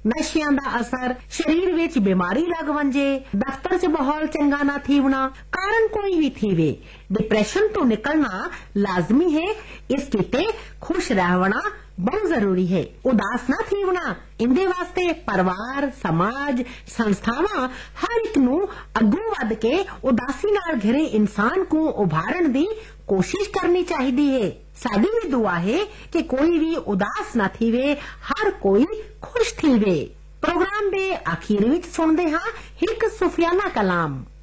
नशियां दा असर, शरीर विच बीमारी लग वंजे, दफ्तर च माहौल चंगा ना थीवना, कारण कोई भी थीवे, डिप्रेशन तो निकलना लाजमी है। इस किते खुश रहना बहुत जरूरी है। उदास ना थीवना, इंदे वास्ते परिवार, समाज, संस्थावां हर एक नू अगों वध के उदासी नाल घिरे इंसान को उभारण दी कोशिश करनी चाहिदी है। साडी भी दुआ है कि कोई भी उदास ना थीवे, हर कोई खुश थीवे। प्रोग्राम दे आखिर विच सुनदे हां एक सूफियाना कलाम।